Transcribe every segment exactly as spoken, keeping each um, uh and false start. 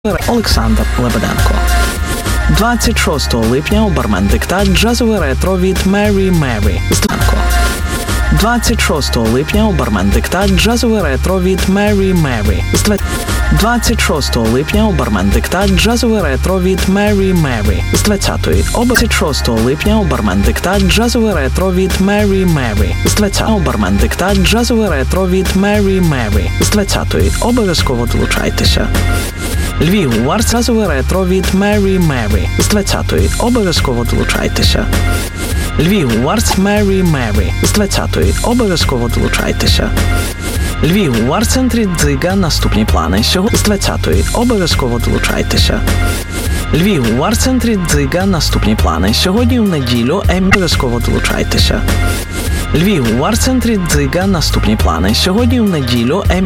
Олександр Лебеденко. двадцять шостого липня у Бармен Диктат джазове ретро від Mary Mary Зданко. двадцять шостого липня у Бармен Диктат джазове ретро від Mary Mary двадцять шостого липня у Бармен Диктат джазове ретро від Mary Mary з двадцятої. двадцять шостого липня у Бармен Диктат джазове ретро від Mary Mary з двадцятої. Бармен Диктат джазове ретро від Mary Mary з двадцятої. Обов'язково долучайтеся. Львів, Варс, джазове ретро від Mary Mary з двадцятої. Обов'язково долучайтеся. Львів, Варс, Mary Mary з двадцятої. Обов'язково долучайтеся. Львів, у арт-центрі Дзига наступні плани. Сьогодні з двадцятої. Обов'язково долучайтеся. Львів, у арт-центрі Дзига наступні плани. Сьогодні в неділю Ем обов'язково долучайтеся. Львів, у арт-центрі Дзига наступні плани. Сьогодні в неділю Ем.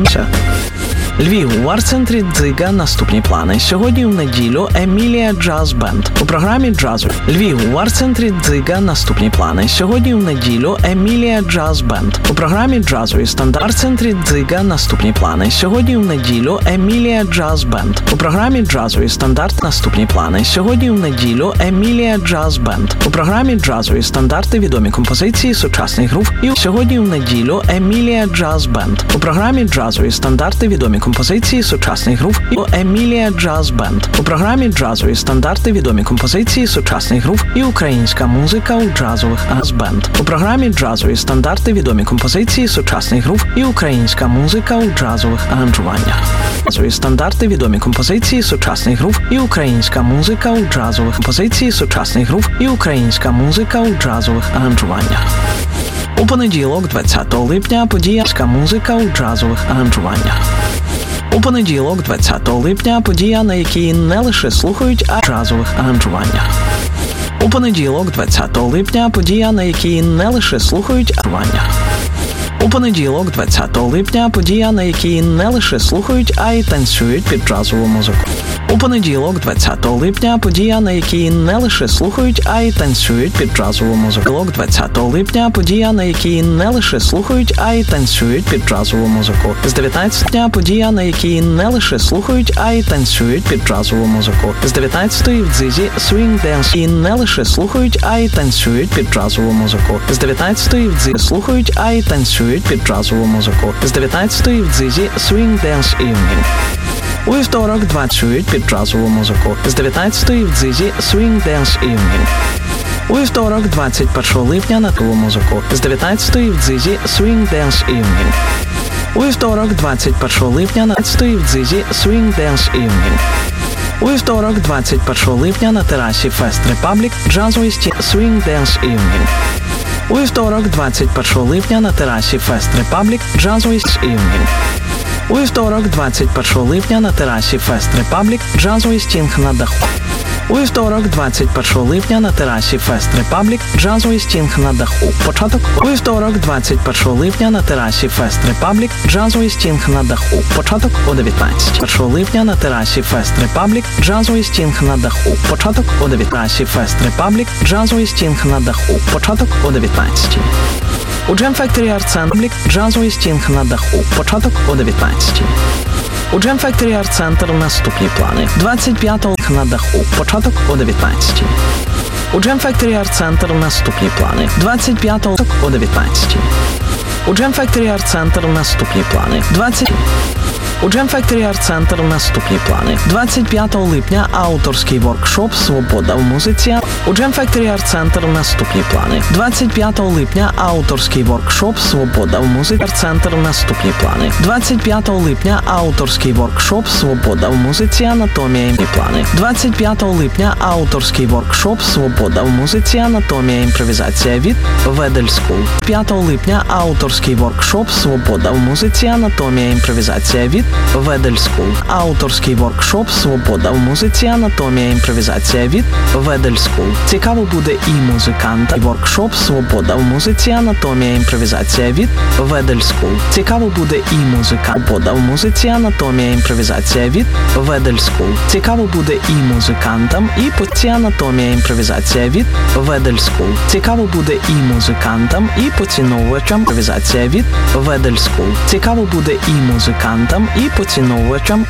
Львів, у арт-центрі Дзига наступні плани. Сьогодні в неділю Емілія Джаз Бенд. У програмі джазу. Львів, у арт-центрі Дзига наступні плани. Сьогодні в неділю Емілія Джаз Бенд. У програмі джазу і стандарт. Арт-центрі Дзига наступні плани. Сьогодні в неділю Емілія Джаз Бенд. У програмі джазу і стандарт наступні плани. Сьогодні в неділю Емілія Джаз Бенд. У програмі джазу і стандарти відомі композиції сучасних грув. І сьогодні в неділю Емілія Джаз Бенд. У програмі джазу і стандарти відомі композиції сучасних грув і Емілія Джаз Бенд. У програмі джазу і стандарти відомі композиції сучасних грув і українська музика у джазових джаз-бенд. У програмі джазу і стандарти відомі композиції сучасних грув і українська музика у джазових аранжуваннях. Джазові стандарти відомі композиції сучасних грув і українська музика у джазових композиції сучасних грув і українська музика у джазових аранжуваннях. У понеділок, двадцятого липня, подія музика у джазових аранжуваннях. У понеділок, двадцятого липня, подія, на якій не лише слухають, а й джазових аранжуваннях. У понеділок, двадцятого липня, подія, на якій не лише слухають, а й аранжуваннях. У понеділок, двадцятого липня, подія, на якій не лише слухають, а й танцюють під джазову музику. У понеділок, двадцятого липня, подія, на якій не лише слухають, а й танцюють під джазову музику. двадцятого липня, подія, на якій не лише слухають, а й танцюють під джазову музику. З дев'ятнадцятого подія, на якій не лише слухають, а й танцюють під джазову музику. З дев'ятнадцятої в Дзизі Swing Dance і не лише слухають, а й танцюють під джазову музику. З дев'ятнадцятої в Дзизі слухають, а й танцюють під джазову музику. З дев'ятнадцятої в Дзизі Swing Dance Evening. У вівторок танцюють під джазову музику. З дев'ятнадцятої в Дзизі Swing Dance Evening. У вівторок, двадцять першого липня, на ту музику. З дев'ятнадцятої в Дзизі Swing Dance Evening. У вівторок, двадцять першого липня, на дев'ятнадцятої в Дзизі Swing Dance Evening. У вівторок, двадцять першого липня, на терасі Fest Republic джазовий стіл Swing Dance Evening. У вівторок, двадцять першого липня, на терасі Fest Republic джазовий стіл Evening. У вівторок, двадцять першого липня, на терасі Fest Republic джазовий стінг на даху. У вівторок, двадцять першого липня, на терасі Fest Republic джазовий стінг на даху. Початок. У вівторок, двадцять першого липня, на терасі Fest Republic джазовий стінг на даху. Початок о дев'ятнадцятій. першого липня на терасі Fest Republic джазовий стінг на даху. Початок о дев'ятнадцятій. Fest Republic джазовий стінг на даху. Початок о дев'ятнадцятій. У Jam Factory Art Center джазовий стінг на даху. Початок о дев'ятнадцятій. У Jam Factory Art Center наступні плани. двадцять п'ятого на даху. Початок о дев'ятнадцятій. У Jam Factory Art Center наступні плани. двадцять п'ятого о дев'ятнадцятій. У Jam Factory Art Center наступні плани. двадцять У Jam Factory Art Center наступні плани. двадцять п'ятого липня авторський воркшоп «Свобода в музиці». У Jam Factory Art Center наступні плани. двадцять п'ятого липня авторський воркшоп «Свобода в музиці». Центр наступні плани. двадцять п'ятого липня авторський воркшоп «Свобода в музиці. Анатомія і плани». двадцять п'ятого липня авторський воркшоп «Свобода в музиці. Анатомія і імпровізація» від Ведель Скул. п'ятого липня авторський воркшоп «Свобода в музиці. Анатомія і імпровізація» від Ведель Скул. Авторський воркшоп «Свобода в музиці. Анатомія і імпровізація» від Ведель Скул. Цікаво буде і музиканта. Воркшоп «Свобода в музиці. Анатомія і імпровізація» від Ведель Скул. Цікаво буде і музика. «Свобода в музиці. Анатомія і імпровізація» від Ведель Скул. Цікаво буде і музикантам, і поці анатомія і імпровізація від Ведель Скул. Цікаво буде і музикантам, і поціновувачам імпровізація від Ведель Скул. Цікаво буде і музикантам, і поціновувачам